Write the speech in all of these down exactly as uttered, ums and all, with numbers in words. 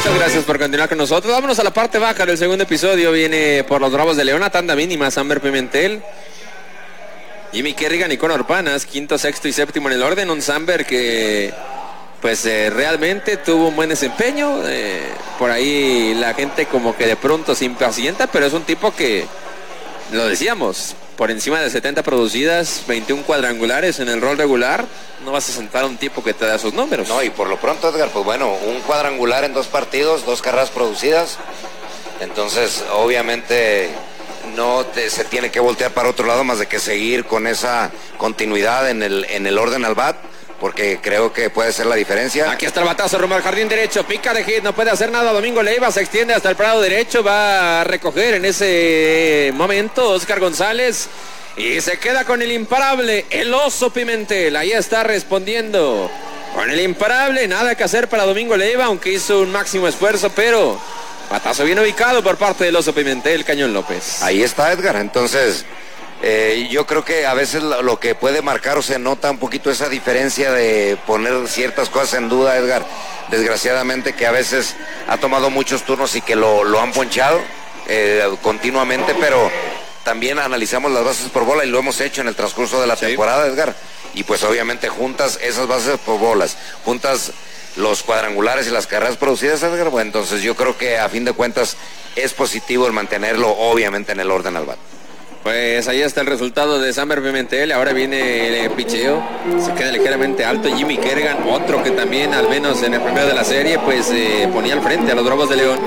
Muchas gracias por continuar con nosotros. Vámonos a la parte baja del segundo episodio. Viene por los Bravos de León a tanda mínima Samber Pimentel, Jimmy Kerrigan y Conor Panas, quinto, sexto y séptimo en el orden. Un Samber que pues eh, realmente tuvo un buen desempeño. Eh, por ahí la gente como que de pronto se impacienta, pero es un tipo que, lo decíamos, por encima de setenta producidas, veintiún cuadrangulares en el rol regular. No vas a sentar a un tipo que te da esos números. No, y por lo pronto, Edgar, pues bueno, un cuadrangular en dos partidos, dos carreras producidas. Entonces, obviamente, no te, se tiene que voltear para otro lado más de que seguir con esa continuidad en el, en el orden al bat, porque creo que puede ser la diferencia. Aquí está el batazo rumbo al jardín derecho, pica de hit, no puede hacer nada Domingo Leiva, se extiende hasta el prado derecho, va a recoger en ese momento Oscar González y se queda con el imparable, el Oso Pimentel. Ahí está respondiendo con el imparable, nada que hacer para Domingo Leiva, aunque hizo un máximo esfuerzo, pero batazo bien ubicado por parte del Oso Pimentel, Cañón López. Ahí está, Edgar, entonces Eh, yo creo que a veces lo, lo que puede marcar o se nota un poquito esa diferencia de poner ciertas cosas en duda, Edgar, desgraciadamente, que a veces ha tomado muchos turnos y que lo, lo han ponchado eh, continuamente, pero también analizamos las bases por bola y lo hemos hecho en el transcurso de la sí. temporada, Edgar, y pues obviamente juntas esas bases por bolas, juntas los cuadrangulares y las carreras producidas, Edgar, bueno, entonces yo creo que a fin de cuentas es positivo el mantenerlo obviamente en el orden al bat. Pues ahí está el resultado de Samber Pimentel. Ahora viene el picheo, se queda ligeramente alto Jimmy Kerrigan, otro que también al menos en el primero de la serie pues eh, ponía al frente a los Bravos de León.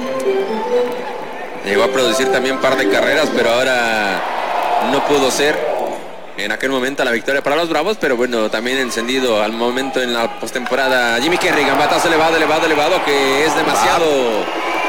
Llegó a producir también un par de carreras, pero ahora no pudo ser en aquel momento la victoria para los Bravos, pero bueno, también encendido al momento en la postemporada Jimmy Kerrigan, batazo elevado, elevado, elevado, que es demasiado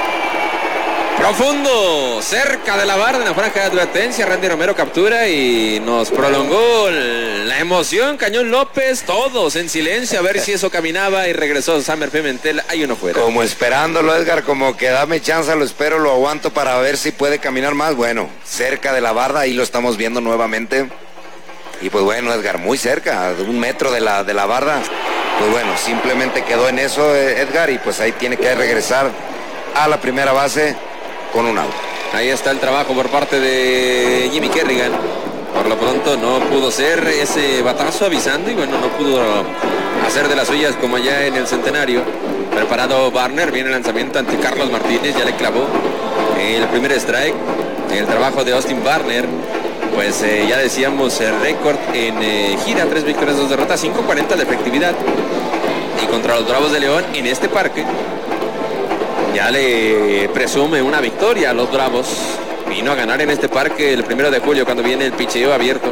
profundo, cerca de la barra, en la franja de advertencia. Randy Romero captura y nos prolongó la emoción. Cañón López, todos en silencio a ver si eso caminaba, y regresó Samber Pimentel. Hay uno fuera. Como esperándolo, Edgar, como que dame chance, lo espero, lo aguanto para ver si puede caminar más. Bueno, cerca de la barra, ahí lo estamos viendo nuevamente. Y pues bueno, Edgar, muy cerca, de un metro de la, de la barra. Pues bueno, simplemente quedó en eso, Edgar, y pues ahí tiene que regresar a la primera base con un out. Ahí está el trabajo por parte de Jimmy Kerrigan. Por lo pronto no pudo ser ese batazo avisando y bueno, no pudo hacer de las suyas como allá en el Centenario. Preparado Barner, viene el lanzamiento ante Carlos Martínez, ya le clavó el primer strike. El trabajo de Austin Barner, pues eh, ya decíamos el récord en eh, gira, tres victorias, dos derrotas, cinco cuarenta de efectividad. Y contra los Bravos de León en este parque ya le presume una victoria a los Bravos. Vino a ganar en este parque el primero de julio cuando viene el picheo abierto.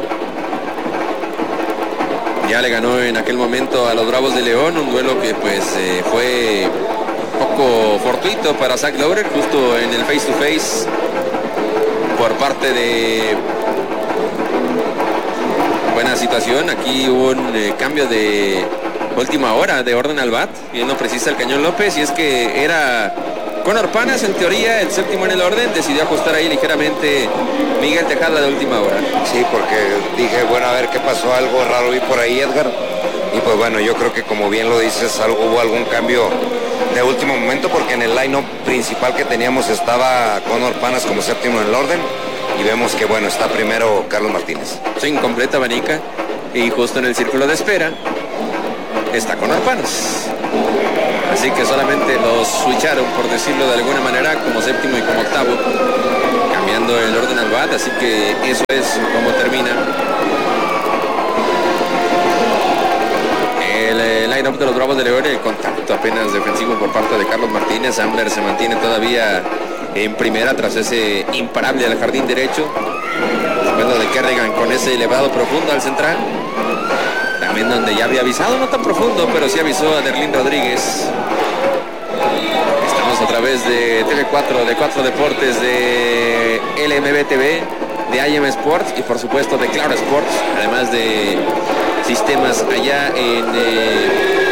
Ya le ganó en aquel momento a los Bravos de León, un duelo que pues eh, fue poco fortuito para Zach Lowry, justo en el face to face por parte de buena situación. Aquí hubo un eh, cambio de última hora de orden al bat, bien lo precisa el Cañón López, y es que era Conor Panas, en teoría el séptimo en el orden, decidió ajustar ahí ligeramente Miguel Tejada de última hora. Sí, porque dije, bueno, a ver qué pasó, algo raro vi por ahí, Edgar, y pues bueno, yo creo que como bien lo dices, algo, hubo algún cambio de último momento, porque en el line-up principal que teníamos estaba Conor Panas como séptimo en el orden, y vemos que bueno, está primero Carlos Martínez. Sin completa abanica, y justo en el círculo de espera está Conor Panas. Así que solamente los switcharon, por decirlo de alguna manera, como séptimo y como octavo, cambiando el orden al bat. Así que eso es como termina el, el line-up de los Bravos de León. El contacto apenas defensivo por parte de Carlos Martínez. Samber se mantiene todavía en primera tras ese imparable al jardín derecho. Después de Kerrigan con ese elevado profundo al central. También donde ya había avisado, no tan profundo, pero sí avisó a Derlín Rodríguez. Estamos a través de T V cuatro, de cuatro Deportes, de L M B T V, de I M Sports y por supuesto de Claro Sports, además de sistemas allá en, eh,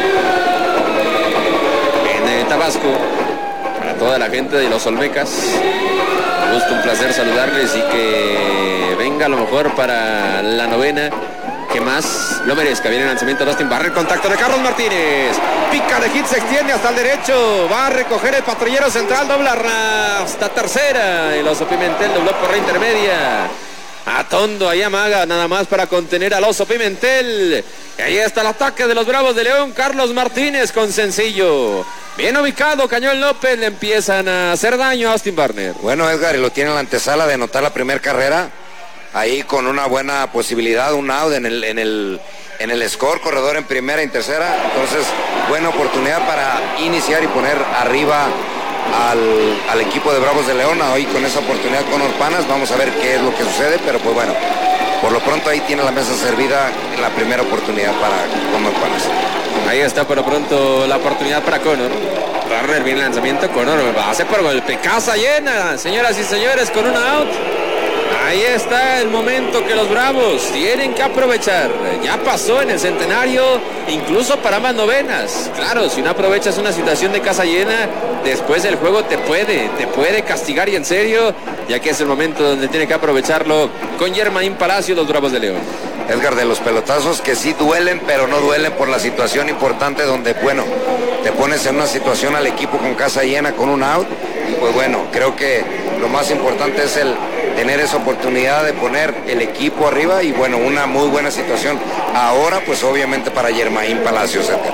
en eh, Tabasco. Para toda la gente de los Olmecas, un gusto, un placer saludarles y que venga a lo mejor para la novena que más lo merezca. Viene el lanzamiento de Austin Barner, contacto de Carlos Martínez, pica de hit, se extiende hasta el derecho, va a recoger el patrullero central, dobla hasta tercera, el Oso Pimentel dobló por la intermedia. Atondo ahí amaga nada más para contener al Oso Pimentel. Y ahí está el ataque de los Bravos de León. Carlos Martínez con sencillo. Bien ubicado, Cañón López. Le empiezan a hacer daño a Austin Barner. Bueno, Edgar, y lo tiene en la antesala de anotar la primera carrera. Ahí con una buena posibilidad, un out en el, en el, en el score, corredor en primera y en tercera. Entonces, buena oportunidad para iniciar y poner arriba Al, al equipo de Bravos de León. Hoy con esa oportunidad con Orpanas, vamos a ver qué es lo que sucede, pero pues bueno, por lo pronto ahí tiene la mesa servida en la primera oportunidad para Conor Orpanas. Ahí está por lo pronto la oportunidad para Conor. Barner, bien lanzamiento, Conor va a hacer por golpe, casa llena, señoras y señores, con un out. Ahí está el momento que los Bravos tienen que aprovechar. Ya pasó en el Centenario, incluso para más novenas. Claro, si no aprovechas una situación de casa llena, después el juego te puede, te puede castigar y en serio, ya que es el momento donde tiene que aprovecharlo con Yermaín Palacio, los Bravos de León. Edgar, de los pelotazos que sí duelen, pero no duelen por la situación importante donde, bueno, te pones en una situación al equipo con casa llena, con un out, y pues bueno, creo que lo más importante es el tener esa oportunidad de poner el equipo arriba y bueno, una muy buena situación. Ahora, pues obviamente para Yermaín Palacios, Edgar.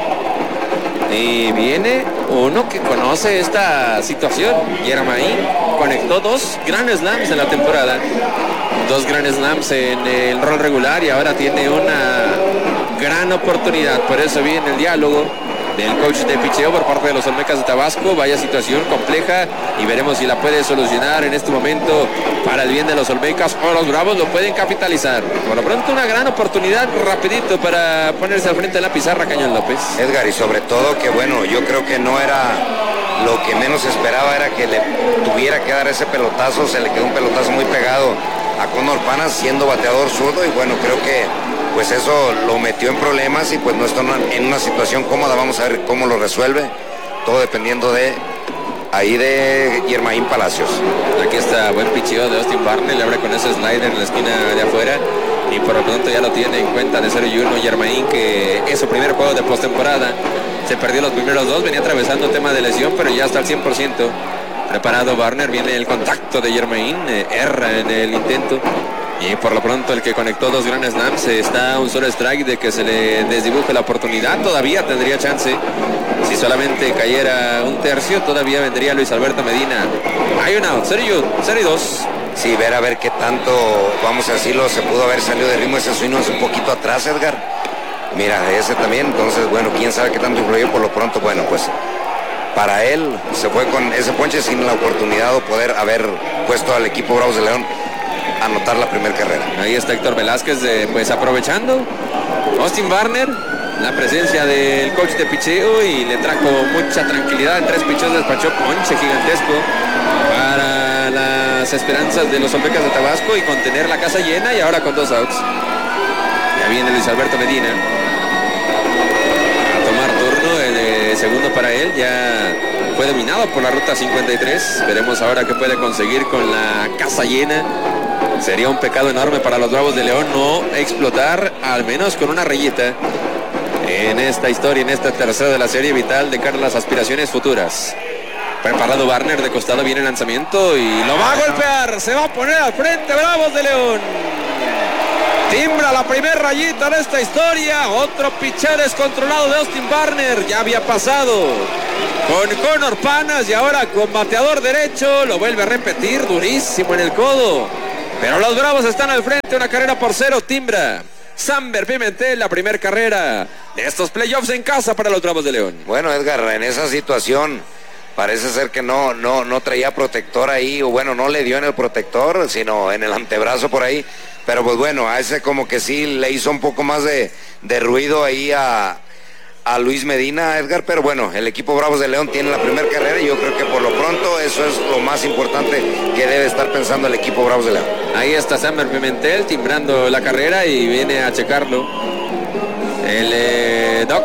Y viene uno que conoce esta situación. Yermaín conectó dos Grand Slams en la temporada. Dos Grand Slams en el rol regular y ahora tiene una gran oportunidad. Por eso viene el diálogo del coach de picheo por parte de los Olmecas de Tabasco. Vaya situación compleja y veremos si la puede solucionar en este momento para el bien de los Olmecas o los Bravos lo pueden capitalizar. Por lo pronto una gran oportunidad rapidito para ponerse al frente de la pizarra Cañón López. Edgar, y sobre todo que bueno, yo creo que no era lo que menos esperaba, era que le tuviera que dar ese pelotazo. Se le quedó un pelotazo muy pegado a Conor Orpanas siendo bateador zurdo y bueno, creo que pues eso lo metió en problemas y pues no está en una situación cómoda. Vamos a ver cómo lo resuelve, todo dependiendo de ahí de Yermaín Palacios. Aquí está buen picheo de Austin Barner, le abre con ese slider en la esquina de afuera y por lo pronto ya lo tiene en cuenta de cero y uno Yermaín, que es su primer juego de postemporada. Se perdió los primeros dos, venía atravesando tema de lesión, pero ya está al cien por ciento preparado Barner. Viene el contacto de Yermaín, eh, erra en el intento. Y por lo pronto el que conectó dos Grand Slams está a un solo strike de que se le desdibuje la oportunidad. Todavía tendría chance. Si solamente cayera un tercio, todavía vendría Luis Alberto Medina. Hay un out, cero y dos. Sí, ver a ver qué tanto, vamos a decirlo, se pudo haber salido de ritmo. Ese swing es un poquito atrás, Edgar. Mira, ese también. Entonces, bueno, quién sabe qué tanto influyó. Por lo pronto, bueno, pues para él se fue con ese ponche sin la oportunidad de poder haber puesto al equipo Bravos de León anotar la primera carrera. Ahí está Héctor Velázquez, de, pues aprovechando Austin Barner, la presencia del coach de picheo y le trajo mucha tranquilidad. En tres picheos despachó ponche gigantesco para las esperanzas de los Olmecas de Tabasco y contener la casa llena, y ahora con dos outs. Ya viene Luis Alberto Medina a tomar turno, el de segundo para él. Ya fue dominado por la ruta cincuenta y tres. Veremos ahora qué puede conseguir con la casa llena. Sería un pecado enorme para los Bravos de León no explotar al menos con una rayita en esta historia, en esta tercera de la serie vital de cara a las aspiraciones futuras. Preparado Barner, de costado viene el lanzamiento y lo va a golpear. Se va a poner al frente Bravos de León. Timbra la primera rayita de esta historia. Otro pitcher descontrolado de Austin Barner. Ya había pasado con Conor Orpanas y ahora con bateador derecho. Lo vuelve a repetir, durísimo en el codo. Pero los Bravos están al frente, una carrera por cero, timbra Samber Pimentel, la primera carrera de estos playoffs en casa para los Bravos de León. Bueno, Edgar, en esa situación parece ser que no, no, no traía protector ahí, o bueno, no le dio en el protector, sino en el antebrazo por ahí. Pero pues bueno, a ese como que sí le hizo un poco más de, de ruido ahí a, a Luis Medina, Edgar, pero bueno, el equipo Bravos de León tiene la primera carrera y yo creo que por lo pronto eso es lo más importante que debe estar pensando el equipo Bravos de León. Ahí está Samber Pimentel timbrando la carrera y viene a checarlo el eh, Doc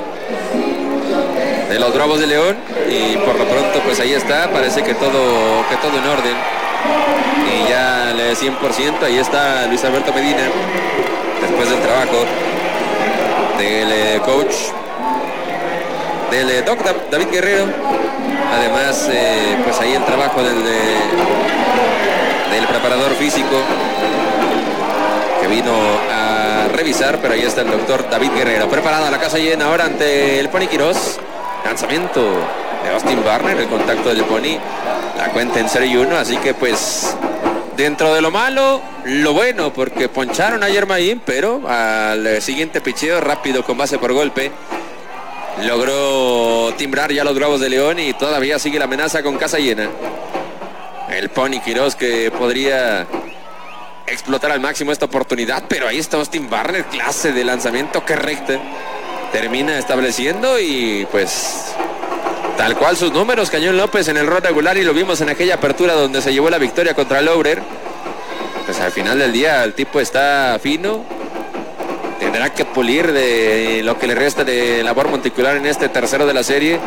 de los Bravos de León, y por lo pronto pues ahí está, parece que todo, que todo en orden y ya le cien por ciento. Ahí está Luis Alberto Medina después del trabajo del eh, coach, del eh, doc David Guerrero. Además, eh, pues ahí el trabajo del, eh, del preparador físico que vino a revisar, pero ahí está el doctor David Guerrero. Preparada la casa llena ahora ante el Pony Quirós. Lanzamiento de Austin Barner, el contacto del Pony. La cuenta en cero y uno, así que pues dentro de lo malo, lo bueno, porque poncharon a Yermaín, pero al siguiente picheo rápido con base por golpe logró timbrar ya los Bravos de León y todavía sigue la amenaza con casa llena. El Pony Quirós que podría explotar al máximo esta oportunidad, pero ahí está Austin Barner, clase de lanzamiento que recta termina estableciendo y pues tal cual sus números, Cañón López en el rol regular, y lo vimos en aquella apertura donde se llevó la victoria contra Lowrer. Pues al final del día el tipo está fino, tendrá que pulir de lo que le resta de labor monticular en este tercero de la serie.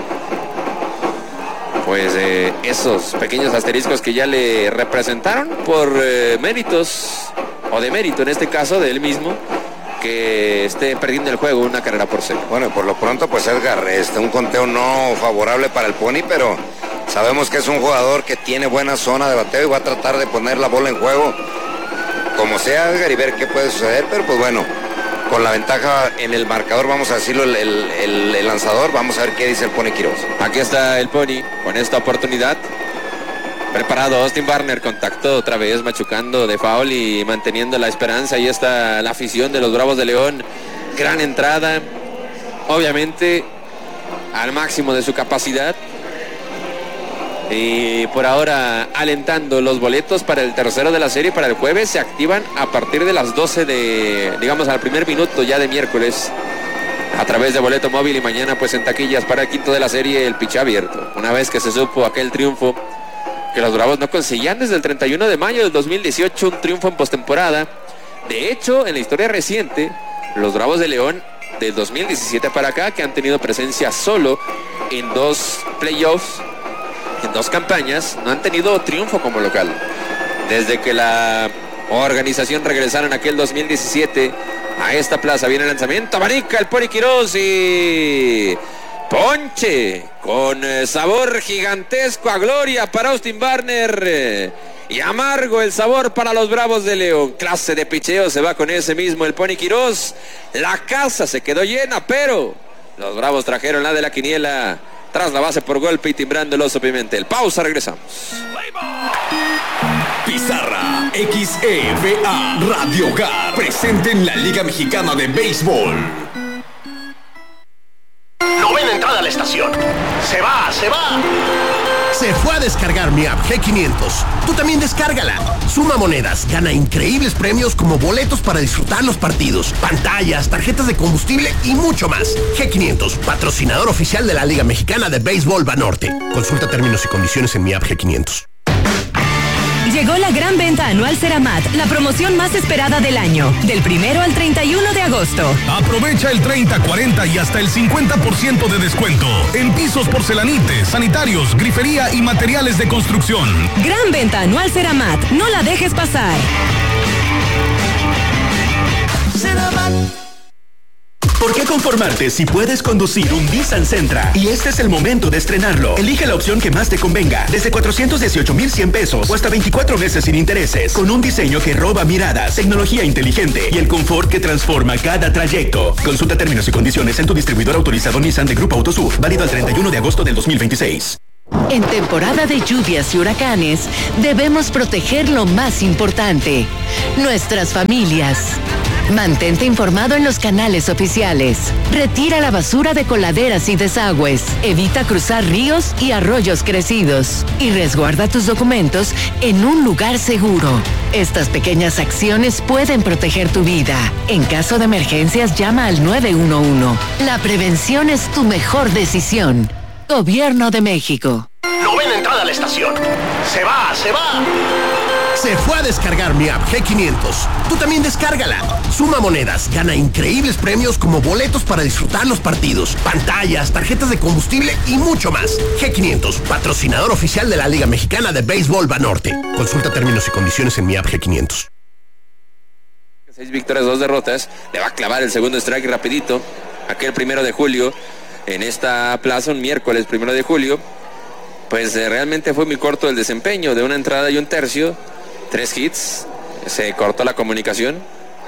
Pues eh, esos pequeños asteriscos que ya le representaron por eh, méritos, o de mérito en este caso de él mismo, que esté perdiendo el juego una carrera por cero. Bueno, por lo pronto pues Edgar, este, un conteo no favorable para el Pony, pero sabemos que es un jugador que tiene buena zona de bateo y va a tratar de poner la bola en juego como sea, Edgar, y ver qué puede suceder, pero pues bueno, con la ventaja en el marcador, vamos a decirlo, el, el, el, el lanzador, vamos a ver qué dice el Pony Quirós. Aquí está el Pony con esta oportunidad. Preparado Austin Barner, contacto otra vez, machucando de foul y manteniendo la esperanza. Ahí está la afición de los Bravos de León. Gran entrada, obviamente al máximo de su capacidad. Y por ahora alentando los boletos para el tercero de la serie para el jueves. Se activan a partir de las doce de, digamos, al primer minuto ya de miércoles, a través de boleto móvil, y mañana pues en taquillas para el quinto de la serie, el pitch abierto. Una vez que se supo aquel triunfo que los Bravos no conseguían desde el treinta y uno de mayo del dos mil dieciocho, un triunfo en postemporada. De hecho, en la historia reciente, los Bravos de León del dos mil diecisiete para acá, que han tenido presencia solo en dos playoffs, en dos campañas, no han tenido triunfo como local. Desde que la organización regresaron aquel dos mil diecisiete a esta plaza, viene el lanzamiento, abanica el Pony Quirós y ponche con eh, sabor gigantesco a gloria para Austin Barner, eh, y amargo el sabor para los Bravos de León. Clase de picheo se va con ese mismo el Pony Quirós. La casa se quedó llena, pero los Bravos trajeron la de la quiniela tras la base por golpe y timbrando el Oso Pimentel. Pausa, regresamos. Pizarra X E V A Radio Hogar, presente en la Liga Mexicana de Béisbol. Novena entrada a la estación. Se va, se va. Se fue a descargar mi app G quinientos. Tú también descárgala. Suma monedas, gana increíbles premios como boletos para disfrutar los partidos, pantallas, tarjetas de combustible y mucho más. G quinientos, patrocinador oficial de la Liga Mexicana de Béisbol Banorte. Consulta términos y condiciones en mi app G quinientos. Llegó la gran venta anual Ceramat, la promoción más esperada del año, del primero al treinta y uno de agosto. Aprovecha el treinta, cuarenta y hasta el cincuenta por ciento de descuento en pisos, porcelanites, sanitarios, grifería y materiales de construcción. Gran venta anual Ceramat, no la dejes pasar. Ceramat. ¿Por qué conformarte si puedes conducir un Nissan Sentra? Y este es el momento de estrenarlo. Elige la opción que más te convenga, desde cuatrocientos dieciocho mil cien pesos o hasta veinticuatro meses sin intereses, con un diseño que roba miradas, tecnología inteligente y el confort que transforma cada trayecto. Consulta términos y condiciones en tu distribuidor autorizado Nissan de Grupo Autosur, válido al treinta y uno de agosto del dos mil veintiséis. En temporada de lluvias y huracanes, debemos proteger lo más importante, nuestras familias. Mantente informado en los canales oficiales. Retira la basura de coladeras y desagües. Evita cruzar ríos y arroyos crecidos. Y resguarda tus documentos en un lugar seguro. Estas pequeñas acciones pueden proteger tu vida. En caso de emergencias, llama al nueve uno uno. La prevención es tu mejor decisión. Gobierno de México. Novena entrada a la estación. Se va, se va. Se fue a descargar mi app G quinientos. Tú también descárgala. Suma monedas, gana increíbles premios como boletos para disfrutar los partidos, pantallas, tarjetas de combustible y mucho más. G quinientos, patrocinador oficial de la Liga Mexicana de Béisbol Banorte. Consulta términos y condiciones en mi app G quinientos. Seis victorias, dos derrotas. Le va a clavar el segundo strike rapidito. Aquel primero de julio en esta plaza, un miércoles primero de julio. Pues eh, realmente fue muy corto el desempeño, de una entrada y un tercio. Tres hits. Se cortó la comunicación.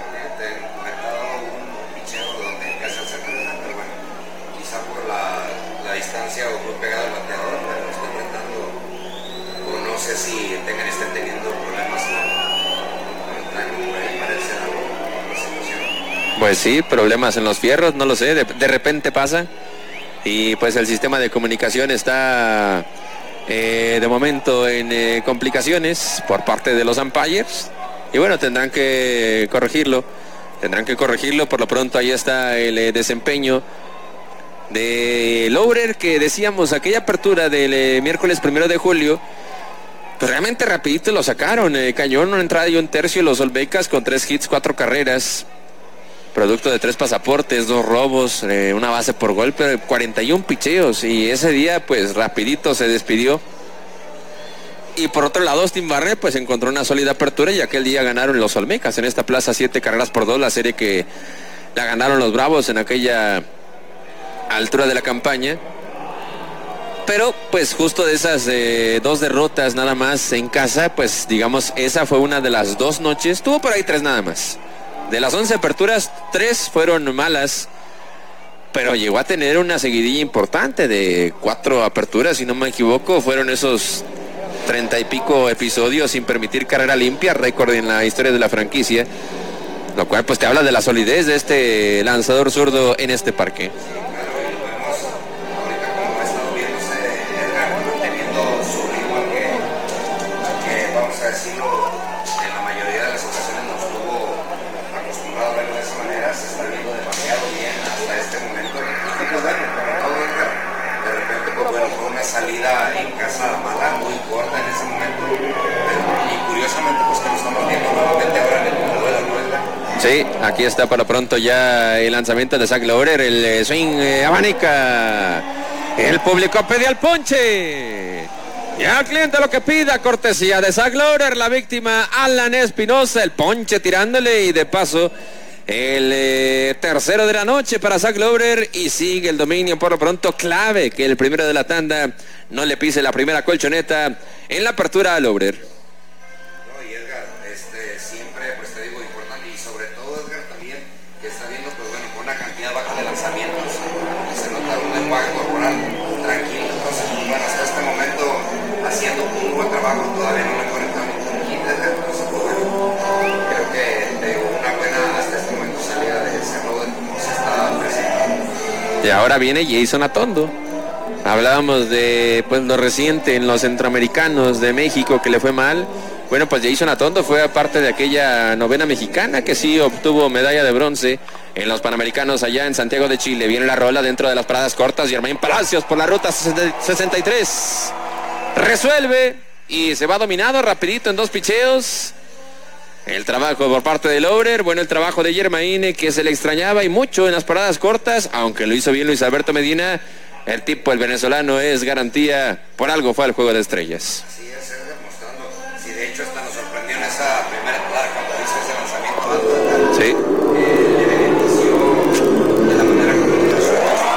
Pues sí, problemas en los fierros, no lo sé, de, de repente pasa. Y pues el sistema de comunicación está eh, de momento en eh, complicaciones por parte de los umpires. Y bueno, tendrán que corregirlo. Tendrán que corregirlo. Por lo pronto ahí está el eh, desempeño de Lowrer, que decíamos, aquella apertura del eh, miércoles primero de julio. Pues realmente rapidito lo sacaron. Eh, cañón, una entrada y un tercio. Los Olmecas con tres hits, cuatro carreras. Producto de tres pasaportes, dos robos, eh, una base por golpe, cuarenta y uno picheos. Y ese día, pues, rapidito se despidió. Y por otro lado, Austin Barrett, pues, encontró una sólida apertura. Y aquel día ganaron los Olmecas en esta plaza, siete carreras por dos. La serie que la ganaron los Bravos en aquella altura de la campaña. Pero, pues, justo de esas eh, dos derrotas nada más en casa, pues, digamos, esa fue una de las dos noches. Tuvo por ahí tres nada más. De las once aperturas, tres fueron malas, pero llegó a tener una seguidilla importante de cuatro aperturas, si no me equivoco. Fueron esos treinta y pico episodios sin permitir carrera limpia, récord en la historia de la franquicia, lo cual pues te habla de la solidez de este lanzador zurdo en este parque. Salida en casa mala, muy corta en ese momento, pero, y curiosamente pues que lo estamos viendo nuevamente ahora en el duelo, ¿no? Sí, aquí está para pronto ya el lanzamiento de Zach Lowrer, el swing eh, abanica, el público pide al ponche, ya el cliente lo que pida, cortesía de Zach Lowrer, la víctima Alan Espinosa, el ponche tirándole y de paso el eh, tercero de la noche para Zach Lowrer, y sigue el dominio por lo pronto. Clave que el primero de la tanda no le pise la primera colchoneta en la apertura a Lowrer. No, y Edgar, este, siempre, pues te digo, importante, y sobre todo Edgar también, que está viendo, pues bueno, con una cantidad baja de lanzamientos, se nota un lenguaje corporal tranquilo. Entonces, pues, bueno, hasta este momento haciendo un buen trabajo, todavía no le conectamos con quinta, Edgar. Entonces, pues bueno, creo que de una buena hasta este momento salida de ese robo como se está presentando. Y ahora viene Jason Atondo. Hablábamos de pues lo reciente en los centroamericanos de México que le fue mal. Bueno, pues Jason Atondo fue parte de aquella novena mexicana que sí obtuvo medalla de bronce en los Panamericanos allá en Santiago de Chile. Viene la rola dentro de las paradas cortas. Germain Palacios por la ruta sesenta y tres. Resuelve y se va dominado rapidito en dos picheos. El trabajo por parte de Lowrer, bueno, el trabajo de Germain, que se le extrañaba y mucho en las paradas cortas, aunque lo hizo bien Luis Alberto Medina. El tipo, el venezolano, es garantía, por algo fue al Juego de Estrellas. Así es, Edgar, mostrando, si de hecho hasta nos sorprendió en esa primera entrada cuando hizo ese lanzamiento alto. Sí. Eh, le benefició de la manera como lo hizo.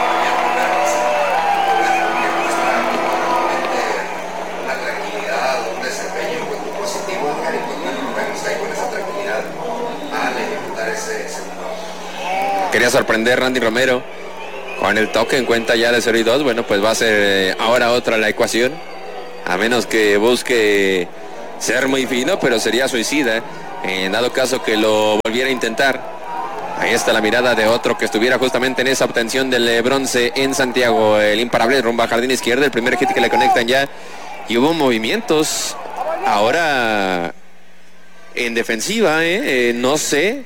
Una tranquilidad, un desempeño muy positivo, Edgar, y pues bueno, lo vemos ahí con esa tranquilidad al ejecutar ese segundo. Quería sorprender Randy Romero con el toque en cuenta ya de cero y dos. Bueno, pues va a ser eh, ahora otra la ecuación, a menos que busque ser muy fino, pero sería suicida en dado caso que lo volviera a intentar. Ahí está la mirada de otro que estuviera justamente en esa obtención del eh, bronce en Santiago, el imparable rumbo a jardín izquierdo, el primer hit que le conectan ya, y hubo movimientos ahora en defensiva, eh, eh, no sé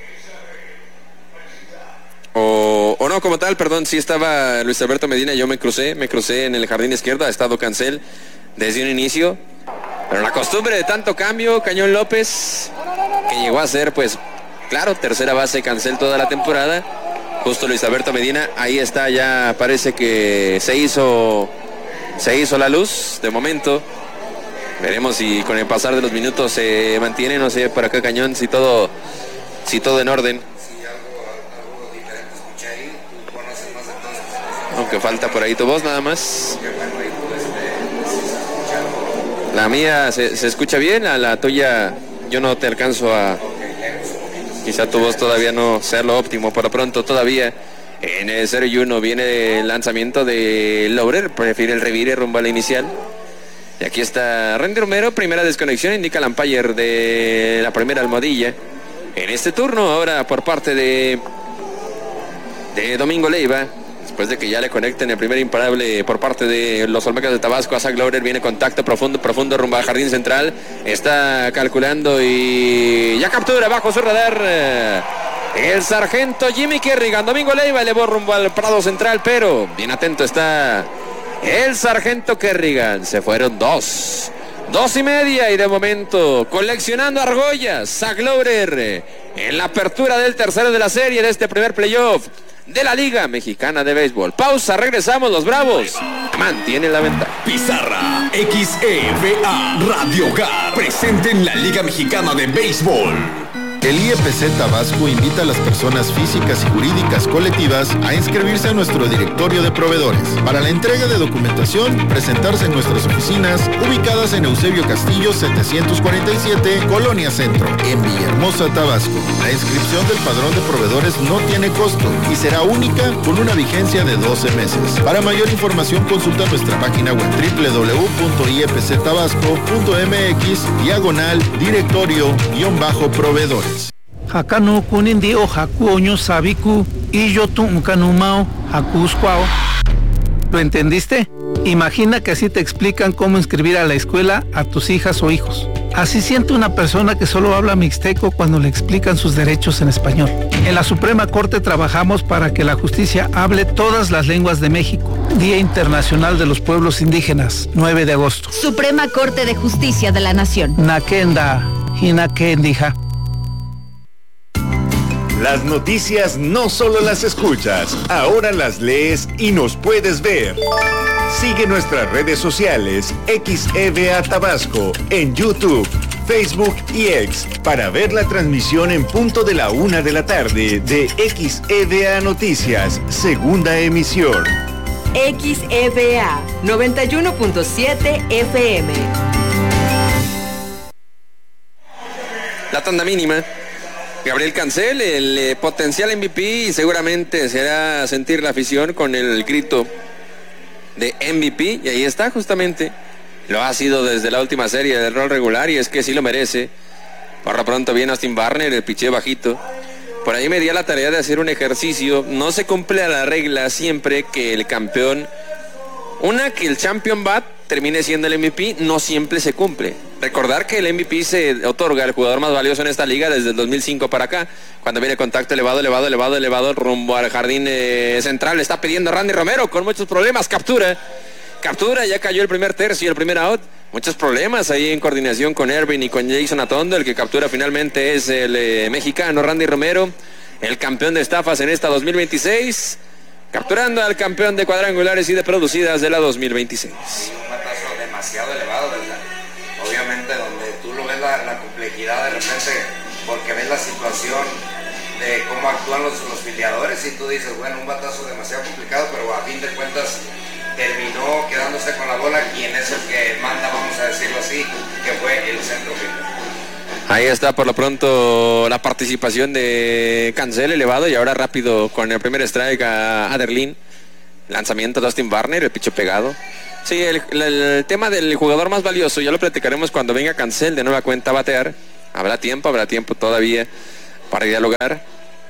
O, o no como tal, perdón, sí estaba Luis Alberto Medina, yo me crucé, me crucé en el jardín izquierdo, ha estado Cancel desde un inicio, pero la costumbre de tanto cambio, Cañón López, que llegó a ser, pues, claro, tercera base Cancel toda la temporada, justo Luis Alberto Medina, ahí está, ya parece que se hizo, se hizo la luz, de momento, veremos si con el pasar de los minutos se mantiene, no sé, por acá Cañón, si todo si todo en orden. Sí, algo, algo diferente escuché ahí. Tú conoces más de todas las cosas. Aunque falta por ahí tu voz nada más. Qué bueno, ahí tú, este, sí se escucha algo. La mía se, se escucha bien, a la tuya yo no te alcanzo a... Quizá tu voz todavía no sea lo óptimo, por lo pronto todavía en el cero y uno viene el lanzamiento de Laurer, prefiere el revire rumbo a la inicial. Y aquí está Randy Romero, primera desconexión, indica el umpire de la primera almohadilla. En este turno ahora por parte de, de Domingo Leiva, después de que ya le conecten el primer imparable por parte de los Olmecas de Tabasco a Zach Laurer, viene contacto profundo, profundo rumbo al jardín central, está calculando y ya captura bajo su radar el sargento Jimmy Kerrigan. Domingo Leiva elevó rumbo al prado central, pero bien atento está el sargento Kerrigan. Se fueron dos, dos y media y de momento coleccionando argollas Zach Laurer en la apertura del tercero de la serie de este primer playoff de la Liga Mexicana de Béisbol. Pausa, regresamos, los Bravos mantienen la ventaja. Pizarra X E V A Radio Hogar presente en la Liga Mexicana de Béisbol. El I E P C Tabasco invita a las personas físicas y jurídicas colectivas a inscribirse a nuestro directorio de proveedores. Para la entrega de documentación, presentarse en nuestras oficinas ubicadas en Eusebio Castillo setecientos cuarenta y siete, Colonia Centro, en Villahermosa, Tabasco. La inscripción del padrón de proveedores no tiene costo y será única con una vigencia de doce meses. Para mayor información consulta nuestra página web doble u doble u doble u punto i e p c tabasco punto m x diagonal directorio guión bajo proveedores. Hakanu kunindi o haku oño sabiku y yo tu unkanumao hakuskwao. ¿Lo entendiste? Imagina que así te explican cómo inscribir a la escuela a tus hijas o hijos. Así siente una persona que solo habla mixteco cuando le explican sus derechos en español. En la Suprema Corte trabajamos para que la justicia hable todas las lenguas de México. Día Internacional de los Pueblos Indígenas, nueve de agosto. Suprema Corte de Justicia de la Nación. Nakenda, hinakendija. Las noticias no solo las escuchas, ahora las lees y nos puedes ver. Sigue nuestras redes sociales X E V A Tabasco en YouTube, Facebook y X para ver la transmisión en punto de la una de la tarde de X E V A Noticias, segunda emisión. X E V A noventa y uno punto siete F M. La tanda mínima. Gabriel Cancel, el eh, potencial M V P, y seguramente se hará sentir la afición con el grito de M V P, y ahí está justamente. Lo ha sido desde la última serie del rol regular y es que sí lo merece. Por lo pronto viene Austin Barner, el piché bajito. Por ahí me di a la tarea de hacer un ejercicio. No se cumple a la regla siempre que el campeón, una que el champion bat termine siendo el M V P, no siempre se cumple. Recordar que el M V P se otorga al jugador más valioso en esta liga desde el dos mil cinco para acá, cuando viene contacto elevado, elevado, elevado, elevado rumbo al jardín eh, central. Está pidiendo Randy Romero con muchos problemas. Captura, captura, ya cayó el primer tercio, el primer out. Muchos problemas ahí en coordinación con Ervin y con Jason Atondo. El que captura finalmente es el eh, mexicano Randy Romero, el campeón de estafas en esta dos mil veintiséis, capturando al campeón de cuadrangulares y de producidas de la dos mil veintiséis. Un batazo demasiado elevado, ¿verdad? Obviamente donde tú lo ves la, la complejidad de repente, porque ves la situación de cómo actúan los, los filiadores y tú dices, bueno, un batazo demasiado complicado, pero a fin de cuentas terminó quedándose con la bola quien es el que manda, vamos a decirlo así, que fue el centro fielder. Ahí está por lo pronto la participación de Cancel elevado y ahora rápido con el primer strike a Aderlin. Lanzamiento de Austin Barner, el picho pegado. Sí, el, el, el tema del jugador más valioso ya lo platicaremos cuando venga Cancel de nueva cuenta a batear. Habrá tiempo, habrá tiempo todavía para dialogar.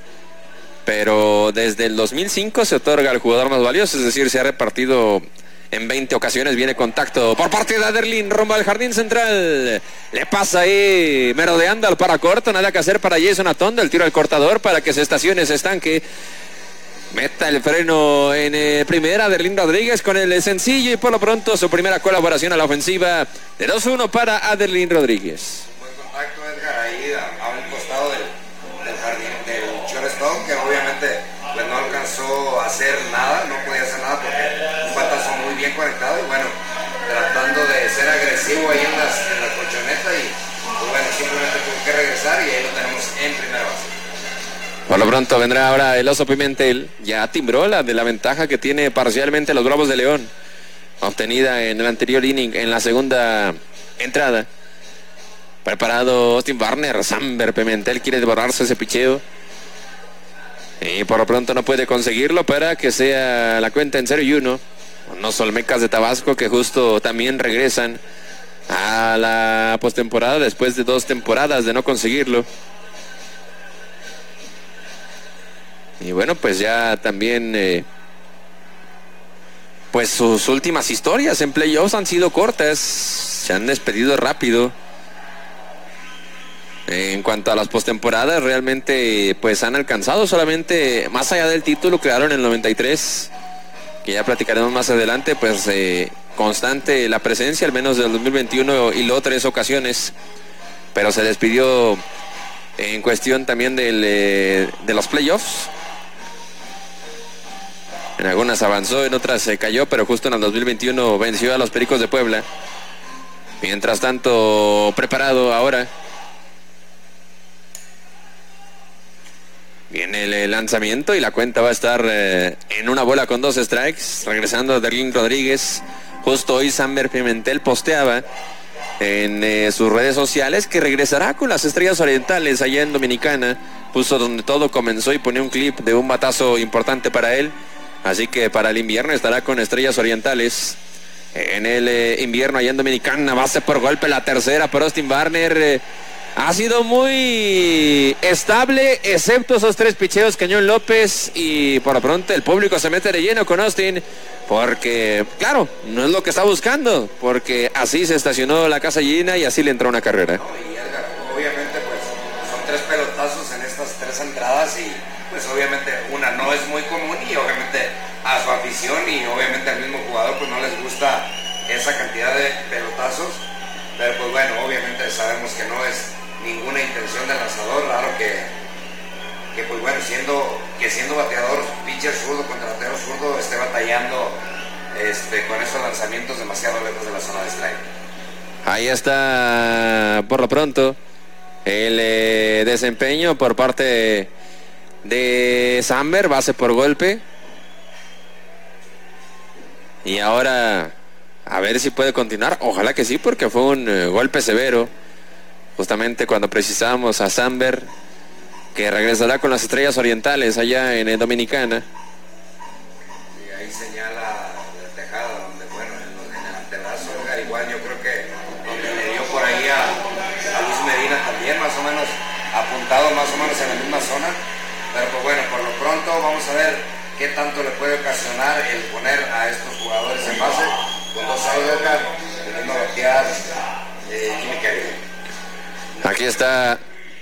Pero desde el dos mil cinco se otorga al jugador más valioso, es decir, se ha repartido en veinte ocasiones. Viene contacto por parte de Aderlin rumbo al jardín central. Le pasa ahí merodeando al paracorto, nada que hacer para Jason Atondo. El tiro al cortador para que se estacione, se estanque. Meta el freno en eh, primera, Aderlin Rodríguez con el sencillo y por lo pronto su primera colaboración a la ofensiva de dos uno para Aderlin Rodríguez. Buen contacto, Edgar, ahí a, a un costado del, del jardín del shortstop, que obviamente pues no alcanzó a hacer nada, no podía hacer nada porque un batazo muy bien conectado y bueno, tratando de ser agresivo ahí en, las, en la colchoneta y pues bueno, simplemente tuvo que regresar y ahí lo tenemos en primera base. lo pronto vendrá ahora el Oso Pimentel. Ya timbró la de la ventaja que tiene parcialmente los Bravos de León, obtenida en el anterior inning, en la segunda entrada. Preparado Austin Barner. Samber Pimentel quiere devorarse ese picheo y por lo pronto no puede conseguirlo para que sea la cuenta en cero y uno. Los Olmecas de Tabasco, que justo también regresan a la postemporada después de dos temporadas de no conseguirlo. Y bueno, pues ya también eh, pues sus últimas historias en playoffs han sido cortas, se han despedido rápido. En cuanto a las postemporadas, realmente pues han alcanzado solamente, más allá del título, quedaron en el noventa y tres, que ya platicaremos más adelante, pues eh, constante la presencia, al menos del dos mil veintiuno, y luego tres ocasiones, pero se despidió en cuestión también del, eh, de los playoffs. En algunas avanzó, en otras se cayó, pero justo en el dos mil veintiuno venció a los Pericos de Puebla. Mientras tanto, preparado ahora. Viene el lanzamiento y la cuenta va a estar eh, en una bola con dos strikes. Regresando Derlin Rodríguez. Justo hoy Samber Pimentel posteaba en eh, sus redes sociales que regresará con las Estrellas Orientales allá en Dominicana. Puso donde todo comenzó y ponía un clip de un batazo importante para él. Así que para el invierno estará con Estrellas Orientales. En el eh, invierno allá en Dominicana, base por golpe, la tercera por Austin Barner. Eh, ha sido muy estable, excepto esos tres picheos, Cañón López, y por lo pronto el público se mete de lleno con Austin, porque, claro, no es lo que está buscando, porque así se estacionó la casa llena y así le entró una carrera. No, y Edgar, obviamente, pues, son tres pelotazos en estas tres entradas y, pues, obviamente, una no es muy común y, obviamente, a su afición y, obviamente, al mismo jugador, pues, no les gusta esa cantidad de pelotazos, pero, pues, bueno, obviamente sabemos que no es ninguna intención del lanzador, raro que, que pues bueno, siendo, que siendo bateador, pitcher zurdo contra bateo zurdo, esté batallando este, con esos lanzamientos demasiado lejos de la zona de strike. Ahí está, por lo pronto, el eh, desempeño por parte de Samber, base por golpe. Y ahora, a ver si puede continuar, ojalá que sí, porque fue un eh, golpe severo. Justamente cuando precisábamos a Samber, que regresará con las Estrellas Orientales allá en eh, Dominicana. Y ahí señala el tejado, donde, bueno, en, en el antebrazo, igual yo creo que donde le dio por ahí a, a Luis Medina también, más o menos apuntado, más o menos en la misma zona. Pero pues bueno, por lo pronto vamos a ver qué tanto le puede ocasionar el poner a estos jugadores en base. Con dos outs, teniendo a batear eh, Jimmy Kerrigan. Aquí está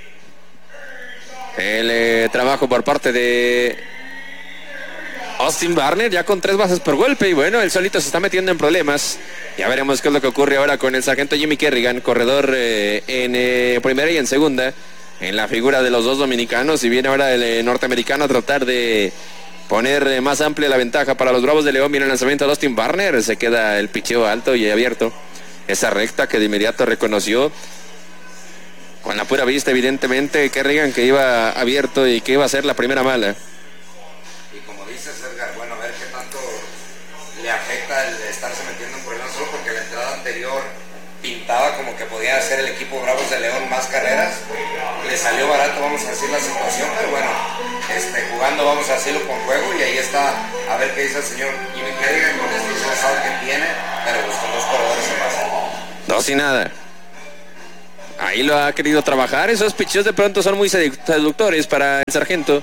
el eh, trabajo por parte de Austin Barner, ya con tres bases por golpe, y bueno, él solito se está metiendo en problemas. Ya veremos qué es lo que ocurre ahora con el sargento Jimmy Kerrigan, corredor eh, en eh, primera y en segunda, en la figura de los dos dominicanos, y viene ahora el eh, norteamericano a tratar de poner eh, más amplia la ventaja para los Bravos de León. Viene el lanzamiento de Austin Barner, se queda el picheo alto y abierto, esa recta que de inmediato reconoció con la pura vista, evidentemente, Kerrigan, que iba abierto y que iba a ser la primera mala. Y como dices, Edgar, bueno, a ver qué tanto le afecta el estarse metiendo en problemas, solo porque la entrada anterior pintaba como que podía hacer el equipo Bravos de León más carreras. Le salió barato, vamos a decir, la situación, pero bueno, este, jugando vamos a decirlo con juego, y ahí está, a ver qué dice el señor Jimmy Kerrigan con este lanzador que tiene, pero pues con dos corredores en base. Dos y nada. Ahí lo ha querido trabajar. Esos picheos de pronto son muy seductores para el sargento.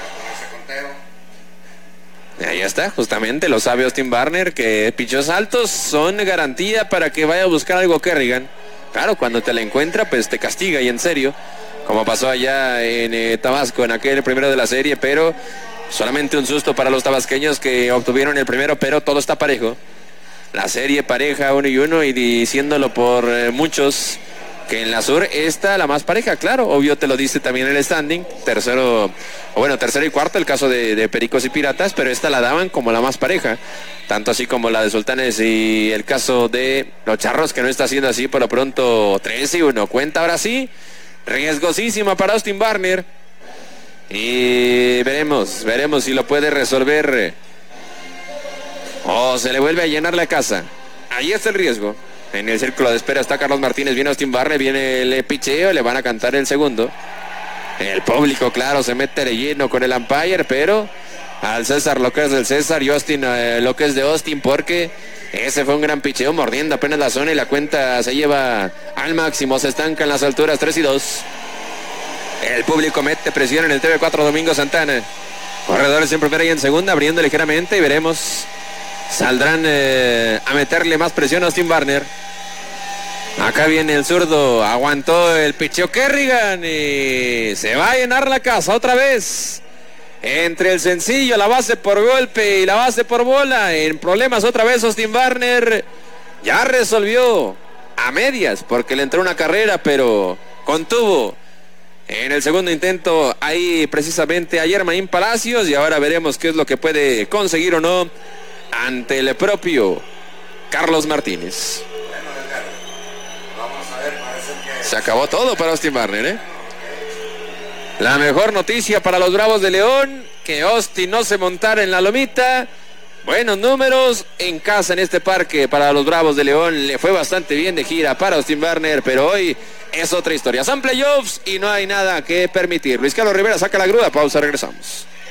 Ahí está, justamente lo sabe Austin Barner, que picheos altos son garantía para que vaya a buscar algo Kerrigan. Claro, cuando te la encuentra, pues te castiga, y en serio, como pasó allá en eh, Tabasco, en aquel primero de la serie, pero solamente un susto para los tabasqueños, que obtuvieron el primero, pero todo está parejo. La serie pareja, uno y uno, y diciéndolo por eh, muchos, que en la sur está la más pareja, claro, obvio te lo dice también el standing, tercero, o bueno, tercero y cuarto, el caso de, de Pericos y Piratas, pero esta la daban como la más pareja, tanto así como la de Sultanes y el caso de los Charros, que no está haciendo así. Por lo pronto tres y uno, cuenta ahora sí, riesgosísima para Austin Barner. Y veremos, veremos si lo puede resolver. O se le vuelve a llenar la casa. Ahí está el riesgo. En el círculo de espera está Carlos Martínez, viene Austin Barner, viene el picheo, le van a cantar el segundo. El público, claro, se mete de lleno con el umpire, pero al César lo que es del César y Austin eh, lo que es de Austin, porque ese fue un gran picheo, mordiendo apenas la zona y la cuenta se lleva al máximo, se estanca en las alturas tres y dos. El público mete presión en el T V cuatro Domingo Santana. Corredores en primera y en segunda, abriendo ligeramente y veremos. Saldrán eh, a meterle más presión a Austin Barner. Acá viene el zurdo, aguantó el picheo Kerrigan y se va a llenar la casa otra vez. Entre el sencillo, la base por golpe y la base por bola, en problemas otra vez Austin Barner. Ya resolvió a medias porque le entró una carrera, pero contuvo en el segundo intento ahí precisamente a Yermaín Palacios, y ahora veremos qué es lo que puede conseguir o no ante el propio Carlos Martínez. Se acabó todo para Austin Barner, ¿eh? La mejor noticia para los Bravos de León, que Austin no se montara en la lomita. Buenos números en casa en este parque para los Bravos de León. Le fue bastante bien de gira para Austin Barner, pero hoy es otra historia. Son playoffs y no hay nada que permitir. Luis Carlos Rivera saca la grúa. Pausa, regresamos.